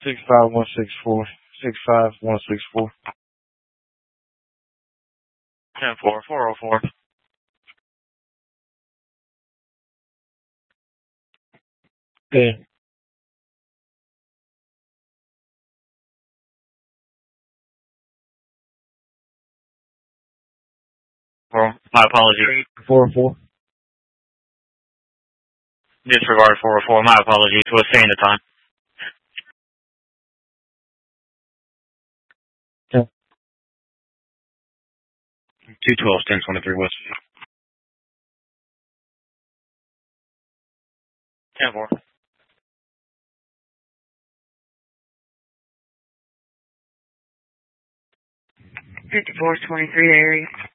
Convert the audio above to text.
65164. 65164. 10-4, 404. Yeah. My apologies. 404. Disregard 404. My apologies. What's saying the time? 212, 1023 West. 10-4. 5423 area.